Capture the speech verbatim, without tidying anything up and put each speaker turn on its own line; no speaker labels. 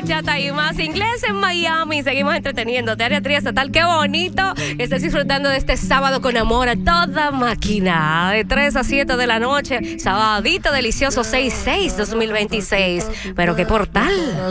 bachata y más. Inglés en Miami. Seguimos entreteniéndote. Área tres estatal, qué bonito. Estás disfrutando de este sábado con amor a toda máquina. De tres a siete de la noche. Sabadito delicioso seis seis dos mil veintiséis. Pero qué portal.